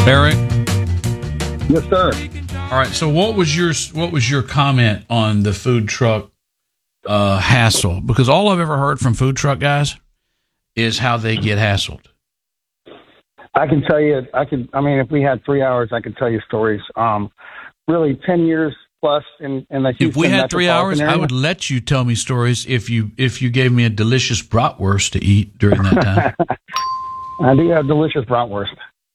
Eric? Yes, sir. All right. So what was your comment on the food truck hassle? Because all I've ever heard from food truck guys is how they get hassled. I can tell you, if we had 3 hours, I could tell you stories. Really 10 years plus in the Houston If we had 3 hours, area. I would let you tell me stories if you gave me a delicious bratwurst to eat during that time. I do have delicious bratwurst.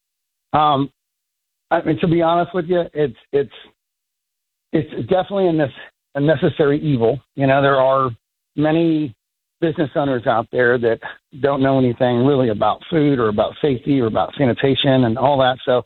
To be honest with you, it's definitely a necessary evil. You know, there are many business owners out there that don't know anything really about food or about safety or about sanitation and all that. So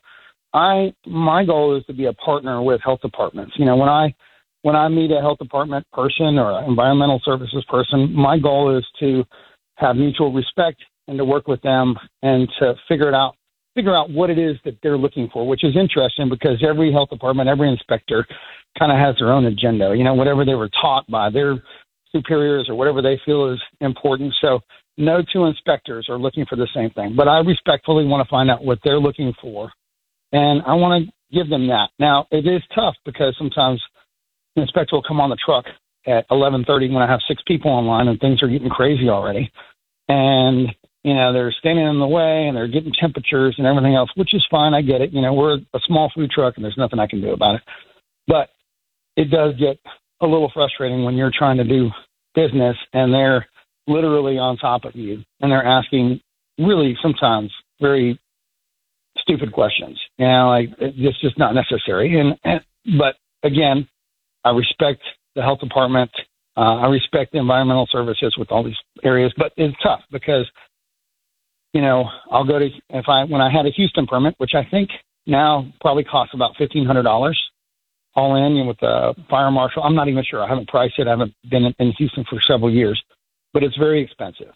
my goal is to be a partner with health departments. You know, when I meet a health department person or an environmental services person, my goal is to have mutual respect and to work with them and to figure out what it is that they're looking for, which is interesting because every health department, every inspector kind of has their own agenda, you know, whatever they were taught by their superiors or whatever they feel is important. So no two inspectors are looking for the same thing, but I respectfully want to find out what they're looking for. And I want to give them that. Now, it is tough because sometimes the inspector will come on the truck at 11:30 when I have 6 people online and things are getting crazy already. And, you know, they're standing in the way and they're getting temperatures and everything else, which is fine. I get it. You know, we're a small food truck and there's nothing I can do about it. But it does get a little frustrating when you're trying to do business and they're literally on top of you and they're asking really sometimes very stupid questions. You know, like it's just not necessary. But again, I respect the health department. I respect the environmental services with all these areas, but it's tough because, you know, I'll go to, when I had a Houston permit, which I think now probably costs about $1,500 all in with the fire marshal. I'm not even sure. I haven't priced it. I haven't been in Houston for several years, but it's very expensive.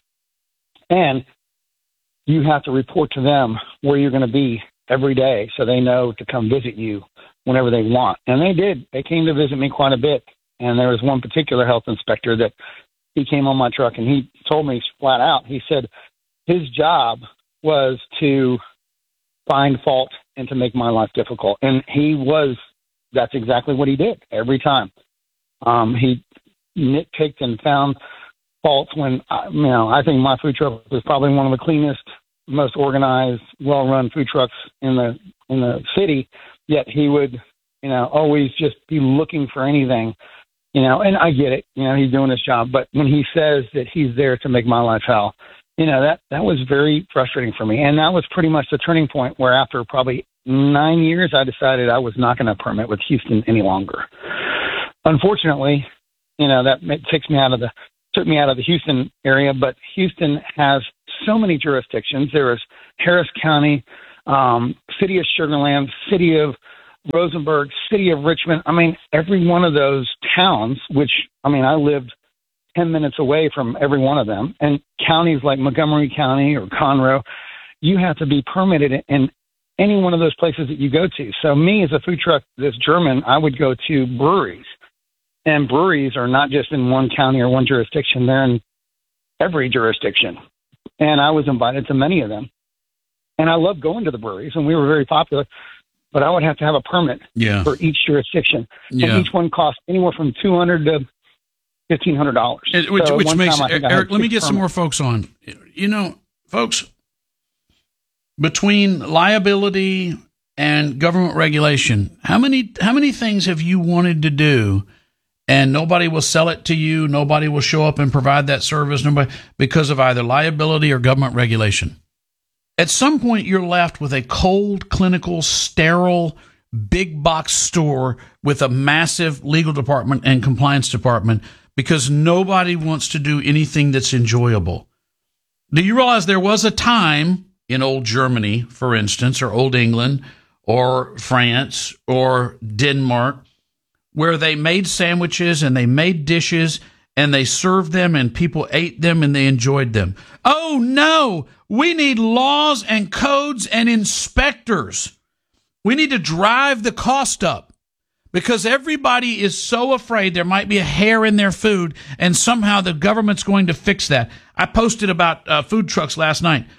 And you have to report to them where you're going to be every day so they know to come visit you whenever they want. And they did. They came to visit me quite a bit. And there was one particular health inspector that he came on my truck and he told me flat out, he said his job was to find fault and to make my life difficult. And that's exactly what he did every time. He nitpicked and found faults when, I think my food truck was probably one of the cleanest, most organized, well-run food trucks in the city, yet he would, always just be looking for anything, and I get it, he's doing his job, but when he says that he's there to make my life hell, that was very frustrating for me. And that was pretty much the turning point where after probably 9 years, I decided I was not going to permit with Houston any longer. Unfortunately, that took me out of the Houston area, but Houston has so many jurisdictions. There is Harris County, City of Sugar Land, City of Rosenberg, City of Richmond. I mean, every one of those towns, which, I lived 10 minutes away from every one of them, and counties like Montgomery County or Conroe, you have to be permitted in any one of those places that you go to. So me as a food truck that's German, I would go to breweries. And breweries are not just in one county or one jurisdiction. They're in every jurisdiction. And I was invited to many of them. And I love going to the breweries, and we were very popular. But I would have to have a permit for each jurisdiction. Yeah. And each one cost anywhere from $200 to $1,500. Which makes, Eric, let me get some more folks on. Folks, between liability and government regulation, how many things have you wanted to do and nobody will sell it to you, nobody will show up and provide that service, because of either liability or government regulation? At some point, you're left with a cold, clinical, sterile, big box store with a massive legal department and compliance department because nobody wants to do anything that's enjoyable. Do you realize there was a time in old Germany, for instance, or old England, or France, or Denmark, where they made sandwiches and they made dishes and they served them and people ate them and they enjoyed them? Oh, no, we need laws and codes and inspectors. We need to drive the cost up because everybody is so afraid there might be a hair in their food and somehow the government's going to fix that. I posted about food trucks last night.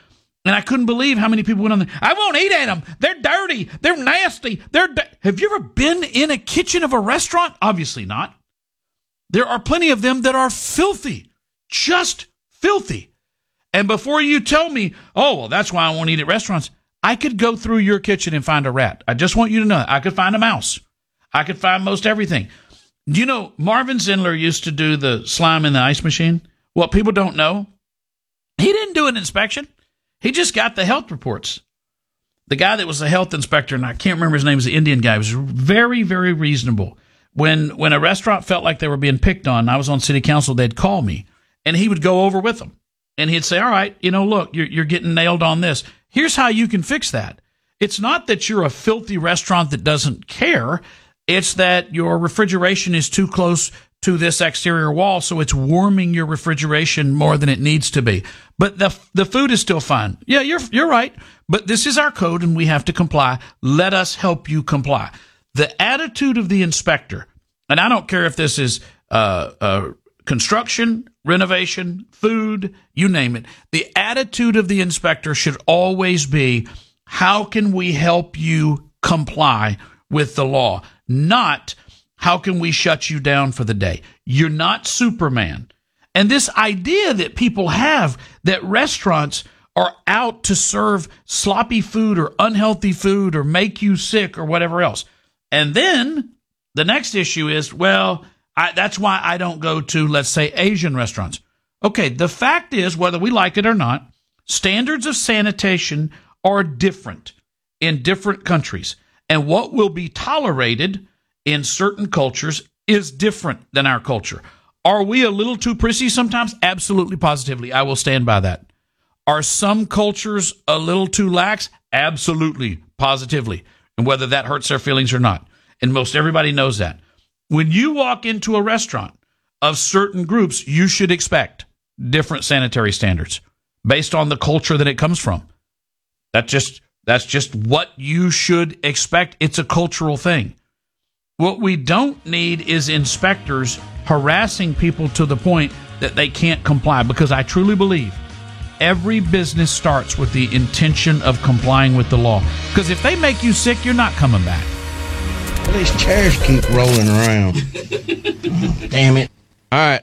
And I couldn't believe how many people went on there. I won't eat at them. They're dirty. They're nasty. Have you ever been in a kitchen of a restaurant? Obviously not. There are plenty of them that are filthy, just filthy. And before you tell me, oh, well, that's why I won't eat at restaurants, I could go through your kitchen and find a rat. I just want you to know that. I could find a mouse. I could find most everything. You know, Marvin Zindler used to do the slime in the ice machine. What people don't know, he didn't do an inspection. He just got the health reports. The guy that was the health inspector, and I can't remember his name, was the Indian guy, was very, very reasonable. When a restaurant felt like they were being picked on, I was on city council, they'd call me, and he would go over with them. And he'd say, all right, look, you're getting nailed on this. Here's how you can fix that. It's not that you're a filthy restaurant that doesn't care. It's that your refrigeration is too close to this exterior wall, so it's warming your refrigeration more than it needs to be. But the food is still fine. Yeah, you're right. But this is our code, and we have to comply. Let us help you comply. The attitude of the inspector, and I don't care if this is construction, renovation, food, you name it. The attitude of the inspector should always be, how can we help you comply with the law? Not, how can we shut you down for the day? You're not Superman. And this idea that people have that restaurants are out to serve sloppy food or unhealthy food or make you sick or whatever else. And then the next issue is, well, that's why I don't go to, let's say, Asian restaurants. Okay, the fact is, whether we like it or not, standards of sanitation are different in different countries. And what will be tolerated in certain cultures is different than our culture. Are we a little too prissy sometimes? Absolutely, positively. I will stand by that. Are some cultures a little too lax? Absolutely, positively. And whether that hurts their feelings or not. And most everybody knows that. When you walk into a restaurant of certain groups, you should expect different sanitary standards based on the culture that it comes from. That's just what you should expect. It's a cultural thing. What we don't need is inspectors harassing people to the point that they can't comply, because I truly believe every business starts with the intention of complying with the law. Because if they make you sick, you're not coming back. Well, these chairs keep rolling around. Damn it. All right.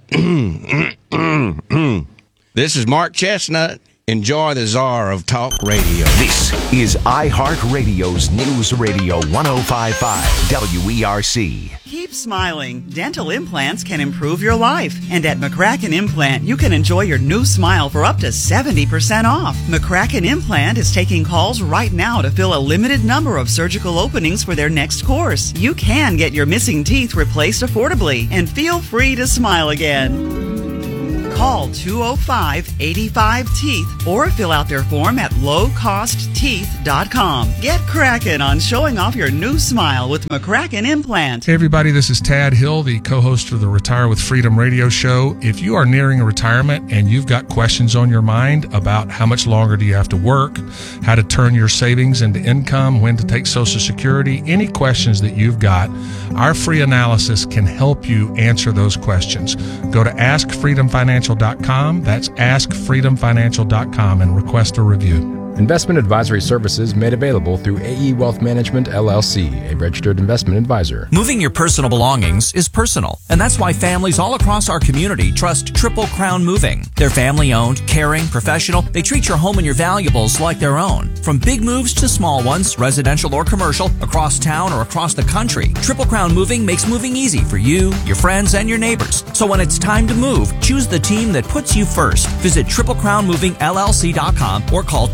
This is Mark Chestnut. Enjoy the czar of talk radio. This is iHeartRadio's News Radio 105.5 WERC. Keep smiling. Dental implants can improve your life. And at McCracken Implant, you can enjoy your new smile for up to 70% off. McCracken Implant is taking calls right now to fill a limited number of surgical openings for their next course. You can get your missing teeth replaced affordably and feel free to smile again. Call 205-85-TEETH or fill out their form at lowcostteeth.com. Get cracking on showing off your new smile with McCracken Implant. Hey everybody, this is Tad Hill, the co-host of the Retire with Freedom radio show. If you are nearing a retirement and you've got questions on your mind about how much longer do you have to work, how to turn your savings into income, when to take Social Security, any questions that you've got, our free analysis can help you answer those questions. Go to AskFreedomFinancial.com. That's AskFreedomFinancial.com and request a review. Investment advisory services made available through AE Wealth Management, LLC, a registered investment advisor. Moving your personal belongings is personal, and that's why families all across our community trust Triple Crown Moving. They're family-owned, caring, professional. They treat your home and your valuables like their own. From big moves to small ones, residential or commercial, across town or across the country, Triple Crown Moving makes moving easy for you, your friends, and your neighbors. So when it's time to move, choose the team that puts you first. Visit TripleCrownMovingLLC.com or call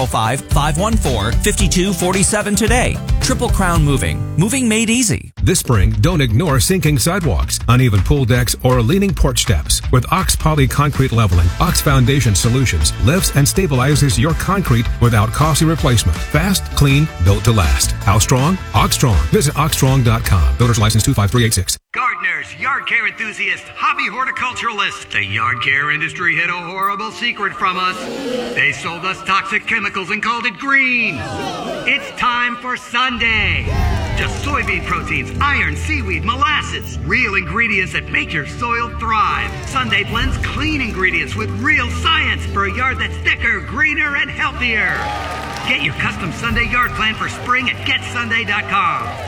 205-514-5247 today. Triple Crown Moving. Moving made easy. This spring, don't ignore sinking sidewalks, uneven pool decks, or leaning porch steps. With Ox Poly Concrete Leveling, Ox Foundation Solutions lifts and stabilizes your concrete without costly replacement. Fast, clean, built to last. How strong? Oxstrong. Visit Oxstrong.com. Builder's License 25386. Gardeners, yard care enthusiasts, hobby horticulturalists. The yard care industry hid a horrible secret from us. They sold us toxic chemicals and called it green. It's time for Sunday. just soybean proteins, iron, seaweed, molasses. Real ingredients that make your soil thrive. Sunday blends clean ingredients with real science for a yard that's thicker, greener, and healthier. Get your custom Sunday yard plan for spring at GetSunday.com.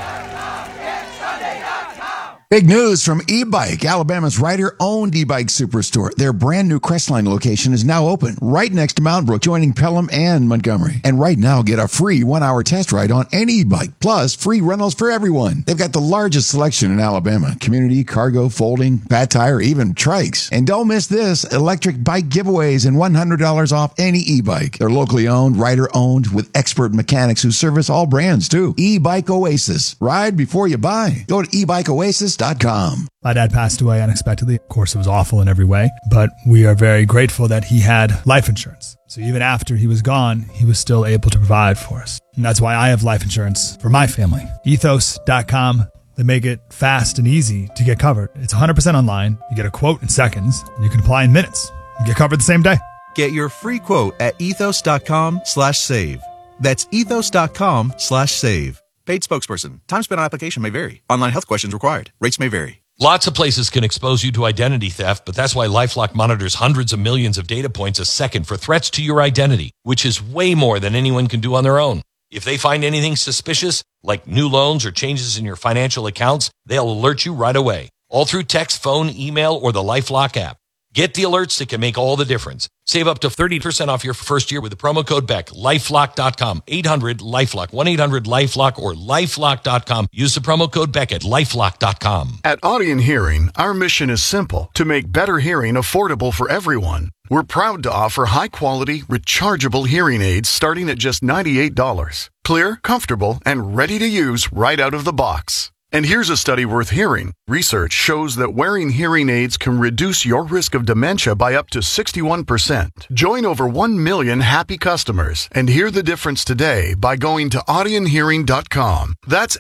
Big news from eBike, Alabama's rider-owned e-bike superstore. Their brand new Crestline location is now open right next to Mountain Brook, joining Pelham and Montgomery. And right now, get a free 1-hour test ride on any e-bike, plus free rentals for everyone. They've got the largest selection in Alabama. Community, cargo, folding, fat tire, even trikes. And don't miss this, electric bike giveaways and $100 off any e-bike. They're locally owned, rider-owned, with expert mechanics who service all brands, too. E-Bike Oasis. Ride before you buy. Go to ebikeoasis.com. My dad passed away unexpectedly. Of course, it was awful in every way, but we are very grateful that he had life insurance. So even after he was gone, he was still able to provide for us. And that's why I have life insurance for my family. Ethos.com. They make it fast and easy to get covered. It's 100% online. You get a quote in seconds, and you can apply in minutes. You get covered the same day. Get your free quote at ethos.com/save. That's ethos.com/save. Paid spokesperson. Time spent on application may vary. Online health questions required. Rates may vary. Lots of places can expose you to identity theft, but that's why LifeLock monitors hundreds of millions of data points a second for threats to your identity, which is way more than anyone can do on their own. If they find anything suspicious, like new loans or changes in your financial accounts, they'll alert you right away, all through text, phone, email, or the LifeLock app. Get the alerts that can make all the difference. Save up to 30% off your first year with the promo code BECK. LifeLock.com. 800-LifeLock. 1-800-LifeLock or LifeLock.com. Use the promo code BECK at LifeLock.com. At Audion Hearing, our mission is simple: to make better hearing affordable for everyone. We're proud to offer high-quality, rechargeable hearing aids starting at just $98. Clear, comfortable, and ready to use right out of the box. And here's a study worth hearing. Research shows that wearing hearing aids can reduce your risk of dementia by up to 61%. Join over 1 million happy customers and hear the difference today by going to audionhearing.com. That's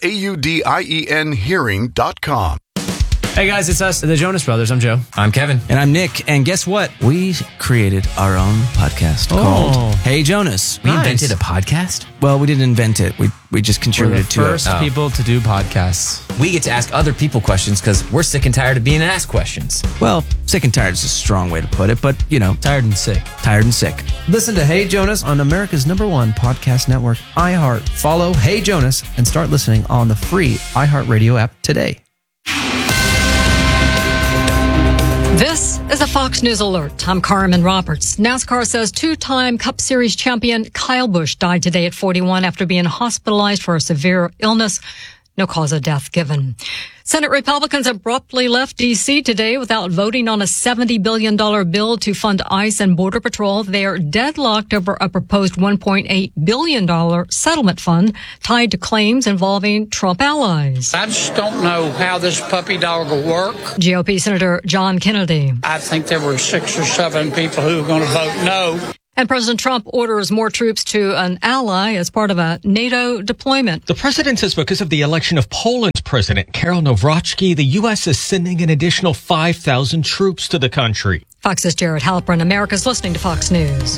AUDIEN hearing.com. Hey guys, it's us, the Jonas Brothers. I'm Joe. I'm Kevin. And I'm Nick. And guess what? We created our own podcast called Hey Jonas. We invented a podcast? Well, we didn't invent it. We just contributed to it. We're the first people to do podcasts. We get to ask other people questions because we're sick and tired of being asked questions. Well, sick and tired is a strong way to put it, but, you know. Tired and sick. Tired and sick. Listen to Hey Jonas on America's #1 podcast network, iHeart. Follow Hey Jonas and start listening on the free iHeartRadio app today. This is a Fox News Alert. I'm Carmen Roberts. NASCAR says two-time Cup Series champion Kyle Busch died today at 41 after being hospitalized for a severe illness. No cause of death given. Senate Republicans abruptly left D.C. today without voting on a $70 billion bill to fund ICE and Border Patrol. They are deadlocked over a proposed $1.8 billion settlement fund tied to claims involving Trump allies. I just don't know how this puppy dog will work. GOP Senator John Kennedy. I think there were 6 or 7 people who were going to vote no. And President Trump orders more troops to an ally as part of a NATO deployment. The president says because of the election of Poland's president, Karol Nawrocki, the U.S. is sending an additional 5,000 troops to the country. Fox's Jared Halpern. America's listening to Fox News.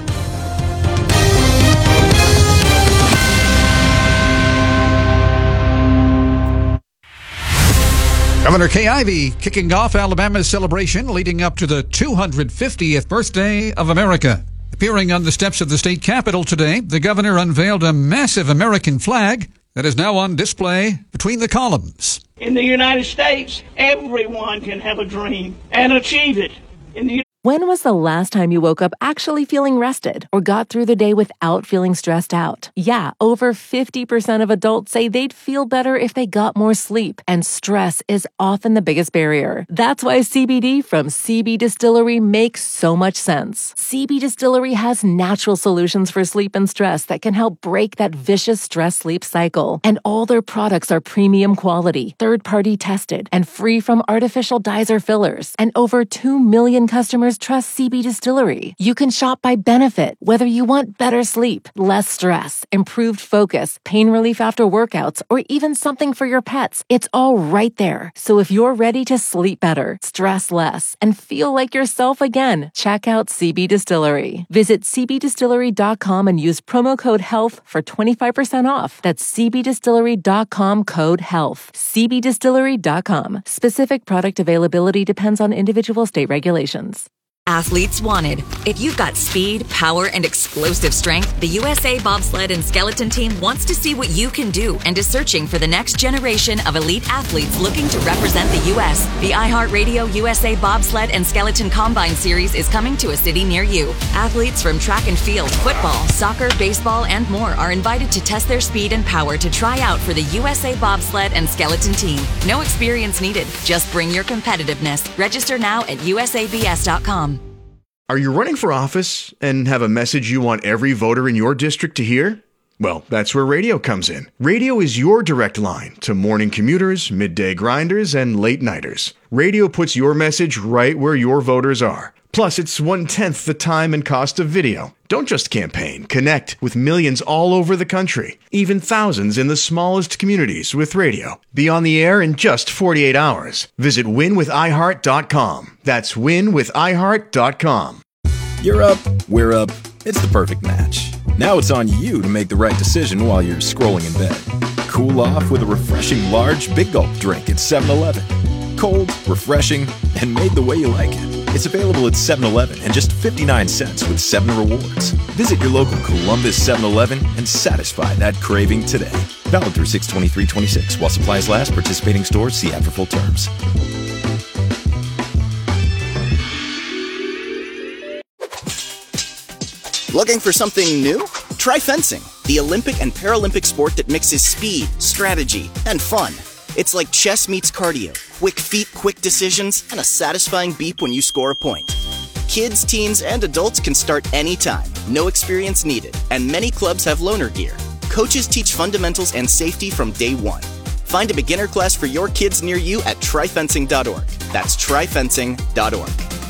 Governor Kay Ivey kicking off Alabama's celebration leading up to the 250th birthday of America. Appearing on the steps of the state capitol today, the governor unveiled a massive American flag that is now on display between the columns. In the United States, everyone can have a dream and achieve it. When was the last time you woke up actually feeling rested or got through the day without feeling stressed out? Yeah, over 50% of adults say they'd feel better if they got more sleep, and stress is often the biggest barrier. That's why CBD from CB Distillery makes so much sense. CB Distillery has natural solutions for sleep and stress that can help break that vicious stress-sleep cycle. And all their products are premium quality, third-party tested, and free from artificial dyes or fillers. And over 2 million customers customers trust CB Distillery. You can shop by benefit, whether you want better sleep, less stress, improved focus, pain relief after workouts, or even something for your pets. It's all right there. So if you're ready to sleep better, stress less, and feel like yourself again, check out CB Distillery. Visit cbdistillery.com and use promo code HEALTH for 25% off. That's cbdistillery.com, code HEALTH. cbdistillery.com. Specific product availability depends on individual state regulations. Athletes wanted. If you've got speed, power, and explosive strength, the USA Bobsled and Skeleton Team wants to see what you can do and is searching for the next generation of elite athletes looking to represent the U.S. The iHeartRadio USA Bobsled and Skeleton Combine Series is coming to a city near you. Athletes from track and field, football, soccer, baseball, and more are invited to test their speed and power to try out for the USA Bobsled and Skeleton Team. No experience needed. Just bring your competitiveness. Register now at usabs.com. Are you running for office and have a message you want every voter in your district to hear? Well, that's where radio comes in. Radio is your direct line to morning commuters, midday grinders, and late nighters. Radio puts your message right where your voters are. Plus, it's 1/10 the time and cost of video. Don't just campaign. Connect with millions all over the country, even thousands in the smallest communities with radio. Be on the air in just 48 hours. Visit winwithiheart.com. That's winwithiheart.com. You're up, we're up. It's the perfect match. Now it's on you to make the right decision while you're scrolling in bed. Cool off with a refreshing large Big Gulp drink at 7-Eleven. Cold, refreshing, and made the way you like it. It's available at 7-Eleven and just 59 cents with 7 rewards. Visit your local Columbus 7-Eleven and satisfy that craving today. Valid through 6/23/26. While supplies last, participating stores see ad for full terms. Looking for something new? Try fencing, the Olympic and Paralympic sport that mixes speed, strategy, and fun. It's like chess meets cardio, quick feet, quick decisions, and a satisfying beep when you score a point. Kids, teens, and adults can start anytime, no experience needed, and many clubs have loaner gear. Coaches teach fundamentals and safety from day one. Find a beginner class for your kids near you at tryfencing.org. That's tryfencing.org.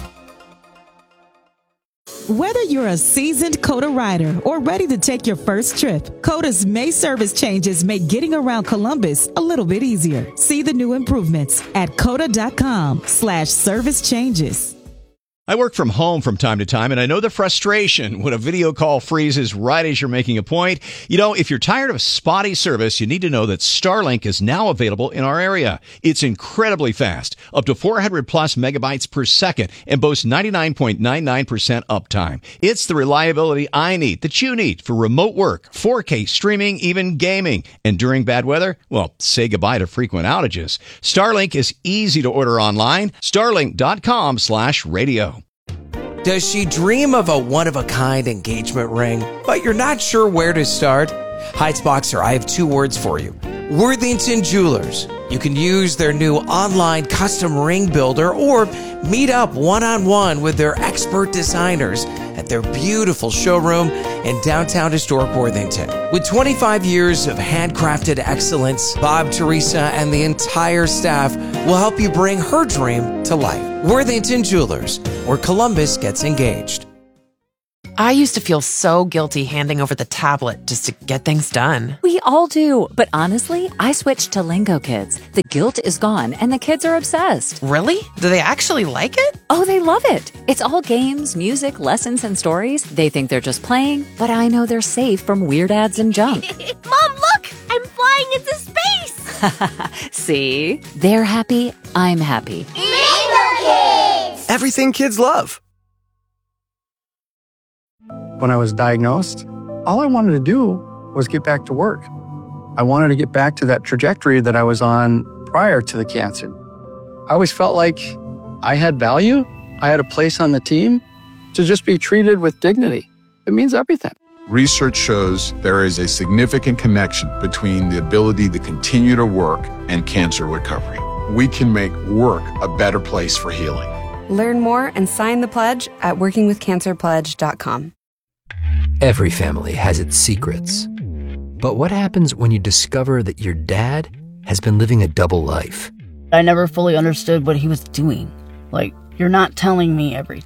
Whether you're a seasoned COTA rider or ready to take your first trip, COTA's May service changes make getting around Columbus a little bit easier. See the new improvements at COTA.com/service changes. I work from home from time to time, and I know the frustration when a video call freezes right as you're making a point. You know, if you're tired of spotty service, you need to know that Starlink is now available in our area. It's incredibly fast, up to 400 plus megabytes per second, and boasts 99.99% uptime. It's the reliability I need, that you need, for remote work, 4K streaming, even gaming. And during bad weather, well, say goodbye to frequent outages. Starlink is easy to order online. Starlink.com/radio. Does she dream of a one-of-a-kind engagement ring, but you're not sure where to start? Heightsboxer, I have 2 words for you. Worthington Jewelers. You can use their new online custom ring builder or meet up one-on-one with their expert designers at their beautiful showroom in downtown historic Worthington. With 25 years of handcrafted excellence, Bob, Teresa, and the entire staff will help you bring her dream to life. Worthington Jewelers, where Columbus gets engaged. I used to feel so guilty handing over the tablet just to get things done. We all do, but honestly, I switched to Lingo Kids. The guilt is gone and the kids are obsessed. Really? Do they actually like it? Oh, they love it. It's all games, music, lessons, and stories. They think they're just playing, but I know they're safe from weird ads and junk. Mom, look! I'm flying into space! See? They're happy, I'm happy. Lingo Kids! Everything kids love. When I was diagnosed, all I wanted to do was get back to work. I wanted to get back to that trajectory that I was on prior to the cancer. I always felt like I had value. I had a place on the team. To just be treated with dignity, it means everything. Research shows there is a significant connection between the ability to continue to work and cancer recovery. We can make work a better place for healing. Learn more and sign the pledge at workingwithcancerpledge.com. Every family has its secrets. But what happens when you discover that your dad has been living a double life? I never fully understood what he was doing. Like, you're not telling me everything.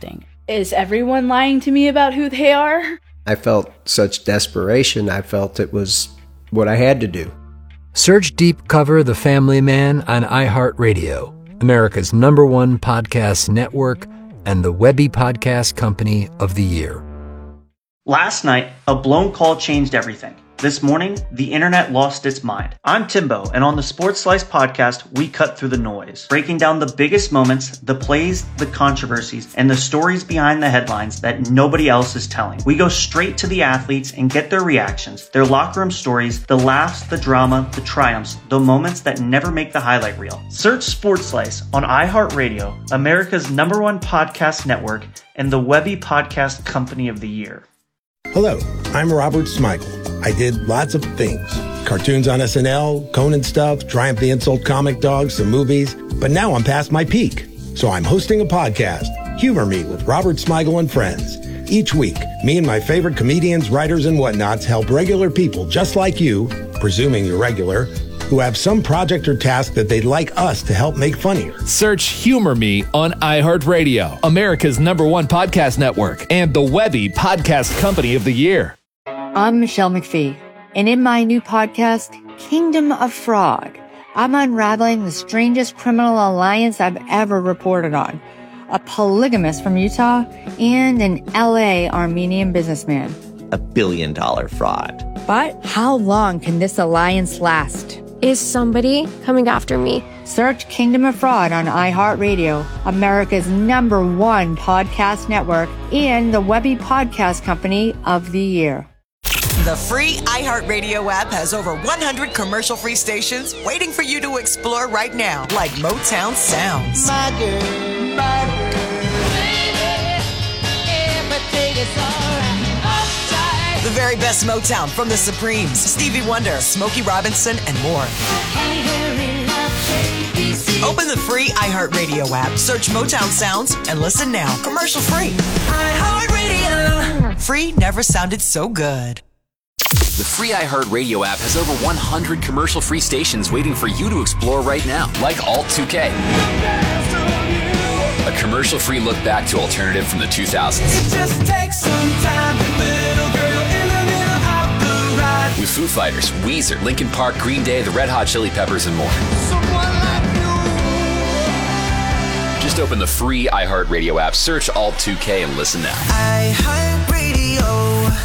Is everyone lying to me about who they are? I felt such desperation. I felt it was what I had to do. Search Deep Cover The Family Man on iHeartRadio, America's #1 podcast network and the Webby Podcast Company of the Year. Last night, a blown call changed everything. This morning, the internet lost its mind. I'm Timbo, and on the Sports Slice podcast, we cut through the noise, breaking down the biggest moments, the plays, the controversies, and the stories behind the headlines that nobody else is telling. We go straight to the athletes and get their reactions, their locker room stories, the laughs, the drama, the triumphs, the moments that never make the highlight reel. Search Sports Slice on iHeartRadio, America's #1 podcast network, and the Webby Podcast Company of the Year. Hello, I'm Robert Smigel. I did lots of things. Cartoons on SNL, Conan stuff, Triumph the Insult Comic Dog, some movies. But now I'm past my peak. So I'm hosting a podcast, Humor Me with Robert Smigel and Friends. Each week, me and my favorite comedians, writers, and whatnots help regular people just like you, presuming you're regular, who have some project or task that they'd like us to help make funnier. Search Humor Me on iHeartRadio, America's #1 podcast network, and the Webby Podcast Company of the Year. I'm Michelle McPhee, and in my new podcast, Kingdom of Fraud, I'm unraveling the strangest criminal alliance I've ever reported on. A polygamist from Utah and an LA Armenian businessman. $1 billion fraud. But how long can this alliance last? Is somebody coming after me? Search Kingdom of Fraud on iHeartRadio, America's #1 podcast network, and the Webby Podcast Company of the Year. The free iHeartRadio app has over 100 commercial-free stations waiting for you to explore right now, like Motown Sounds. My girl, baby, everything is alright. Uptight. The very best Motown from the Supremes, Stevie Wonder, Smokey Robinson, and more. Open the free iHeartRadio app, search Motown Sounds, and listen now. Commercial-free. iHeartRadio. Free never sounded so good. The free iHeartRadio app has over 100 commercial-free stations waiting for you to explore right now, like Alt 2K. A commercial-free look back to alternative from the 2000s. It just takes some time, little girl in the middle of the ride. With Foo Fighters, Weezer, Linkin Park, Green Day, the Red Hot Chili Peppers, and more. Someone like you. Just open the free iHeartRadio app, search Alt 2K, and listen now. iHeartRadio.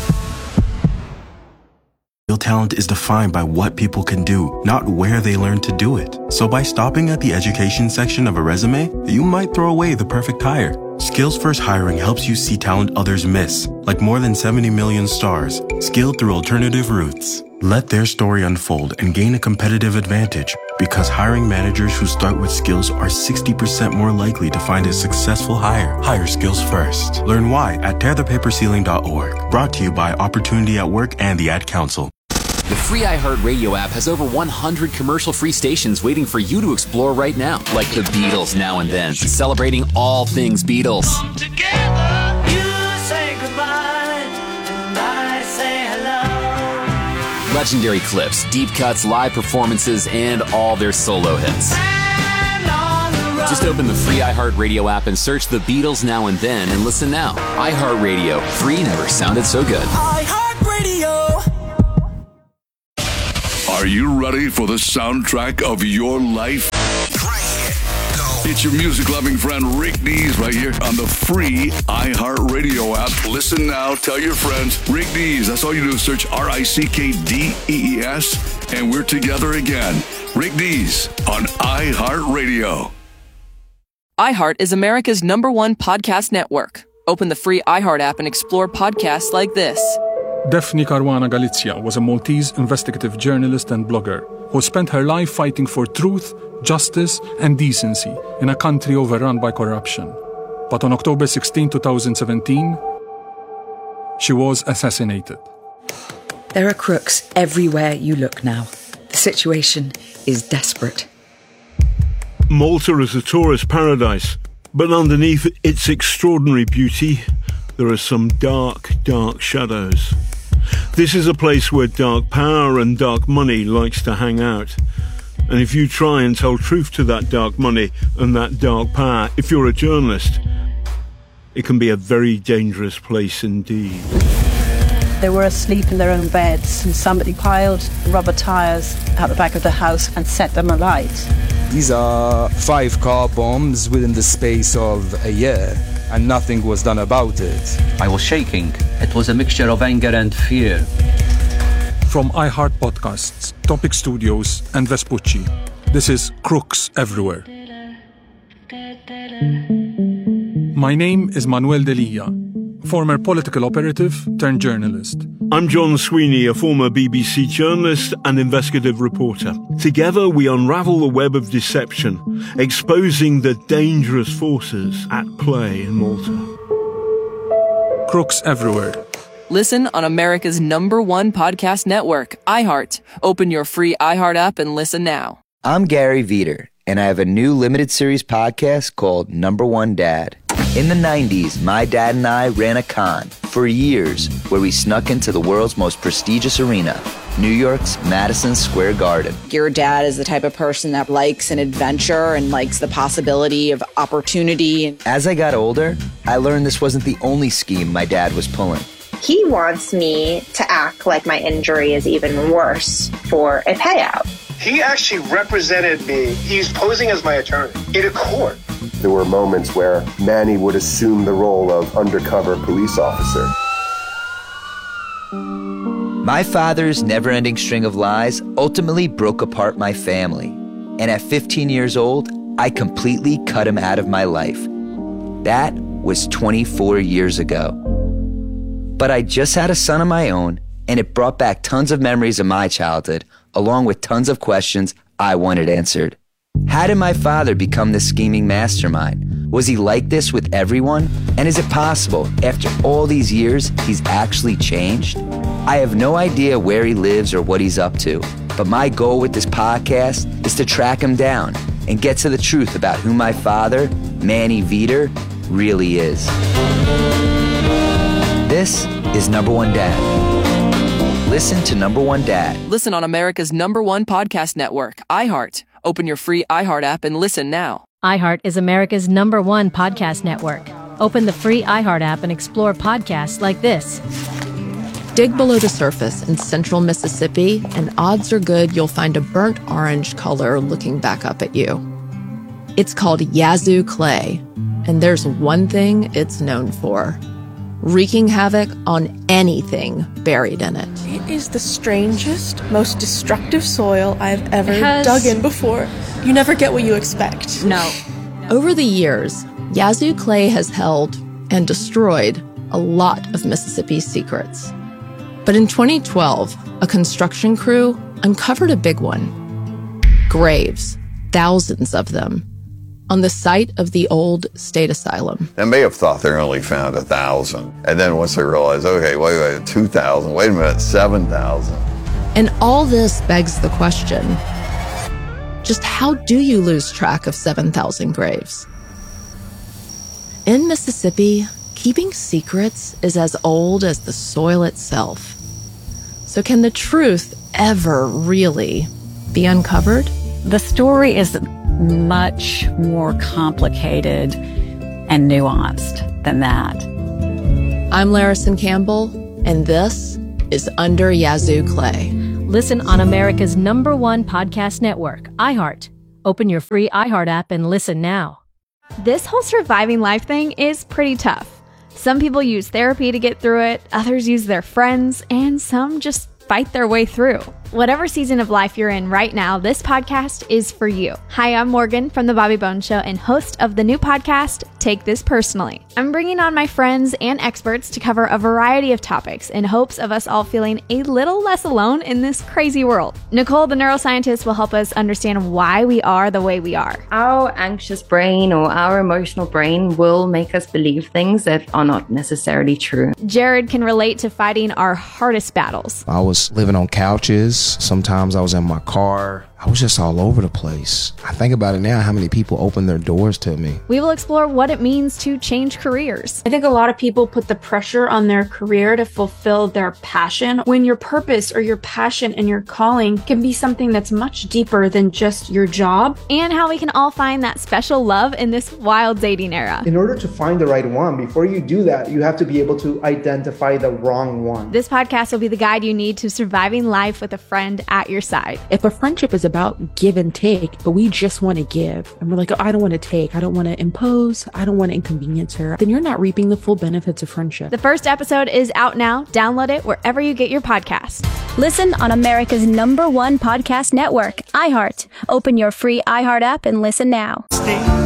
Real talent is defined by what people can do, not where they learn to do it. So by stopping at the education section of a resume, you might throw away the perfect hire. Skills First Hiring helps you see talent others miss, like more than 70 million stars, skilled through alternative routes. Let their story unfold and gain a competitive advantage, because hiring managers who start with skills are 60% more likely to find a successful hire. Hire skills first. Learn why at tearthepaperceiling.org. Brought to you by Opportunity at Work and the Ad Council. The free iHeartRadio app has over 100 commercial-free stations waiting for you to explore right now, like the Beatles Now and Then, celebrating all things Beatles. Come together, you say goodbye, and I say hello. Legendary clips, deep cuts, live performances, and all their solo hits. Just open the free iHeartRadio app and search the Beatles Now and Then and listen now. iHeartRadio, free never sounded so good. iHeartRadio. Are you ready for the soundtrack of your life? It's your music-loving friend Rick Dees right here on the free iHeartRadio app. Listen now, tell your friends. Rick Dees, that's all you do is search RICKDEES, and we're together again. Rick Dees on iHeartRadio. iHeart is America's #1 podcast network. Open the free iHeart app and explore podcasts like this. Daphne Caruana Galizia was a Maltese investigative journalist and blogger who spent her life fighting for truth, justice, and decency in a country overrun by corruption. But on October 16, 2017, she was assassinated. There are crooks everywhere you look now. The situation is desperate. Malta is a tourist paradise, but underneath its extraordinary beauty, there are some dark, dark shadows. This is a place where dark power and dark money likes to hang out. And if you try and tell truth to that dark money and that dark power, if you're a journalist, it can be a very dangerous place indeed. They were asleep in their own beds, and somebody piled rubber tires out the back of the house and set them alight. These are 5 car bombs within the space of a year, and nothing was done about it. I was shaking. It was a mixture of anger and fear. From iHeart Podcasts, Topic Studios, and Vespucci, this is Crooks Everywhere. My name is Manuel Delia, former political operative turned journalist. I'm John Sweeney, a former BBC journalist and investigative reporter. Together we unravel the web of deception, exposing the dangerous forces at play in Malta. Crooks Everywhere. Listen on America's #1 podcast network, iHeart. Open your free iHeart app and listen now. I'm Gary Veter, and I have a new limited series podcast called Number One Dad. In the 90s, my dad and I ran a con for years where we snuck into the world's most prestigious arena, New York's Madison Square Garden. Your dad is the type of person that likes an adventure and likes the possibility of opportunity. As I got older, I learned this wasn't the only scheme my dad was pulling. He wants me to act like my injury is even worse for a payout. He actually represented me. He's posing as my attorney in a court. There were moments where Manny would assume the role of undercover police officer. My father's never-ending string of lies ultimately broke apart my family. And at 15 years old, I completely cut him out of my life. That was 24 years ago. But I just had a son of my own, and it brought back tons of memories of my childhood, along with tons of questions I wanted answered. How did my father become this scheming mastermind? Was he like this with everyone? And is it possible, after all these years, he's actually changed? I have no idea where he lives or what he's up to, but my goal with this podcast is to track him down and get to the truth about who my father, Manny Veter, really is. This is Number One Dad. Listen to Number One Dad. Listen on America's #1 podcast network, iHeart. Open your free iHeart app and listen now. iHeart is America's #1 podcast network. Open the free iHeart app and explore podcasts like this. Dig below the surface in central Mississippi, and odds are good you'll find a burnt orange color looking back up at you. It's called Yazoo clay, and there's one thing it's known for: wreaking havoc on anything buried in it. It is the strangest, most destructive soil I've ever dug in before. You never get what you expect. No. Over the years, Yazoo clay has held and destroyed a lot of Mississippi's secrets. But in 2012, a construction crew uncovered a big one. Graves, thousands of them, on the site of the old state asylum. They may have thought they only found 1,000. And then once they realized, okay, wait, 2,000, wait a minute, 7,000. And all this begs the question, just how do you lose track of 7,000 graves? In Mississippi, keeping secrets is as old as the soil itself. So can the truth ever really be uncovered? The story is much more complicated and nuanced than that. I'm Larison Campbell, and this is Under Yazoo Clay. Listen on America's #1 podcast network, iHeart. Open your free iHeart app and listen now. This whole surviving life thing is pretty tough. Some people use therapy to get through it, others use their friends, and some just fight their way through. Whatever season of life you're in right now, this podcast is for you. Hi, I'm Morgan from The Bobby Bones Show and host of the new podcast, Take This Personally. I'm bringing on my friends and experts to cover a variety of topics in hopes of us all feeling a little less alone in this crazy world. Nicole, the neuroscientist, will help us understand why we are the way we are. Our anxious brain or our emotional brain will make us believe things that are not necessarily true. Jared can relate to fighting our hardest battles. I was living on couches. Sometimes I was in my car, I was just all over the place. I think about it now, how many people opened their doors to me. We will explore what it means to change careers. I think a lot of people put the pressure on their career to fulfill their passion, when your purpose or your passion and your calling can be something that's much deeper than just your job. And how we can all find that special love in this wild dating era. In order to find the right one, before you do that, you have to be able to identify the wrong one. This podcast will be the guide you need to surviving life with a friend at your side. If a friendship is about give and take, but we just want to give, and we're like, oh, I don't want to take, I don't want to impose, I don't want to inconvenience her, then you're not reaping the full benefits of friendship. The first episode is out now. Download it wherever you get your podcasts. Listen on America's #1 podcast network, iHeart. Open your free iHeart app and listen now.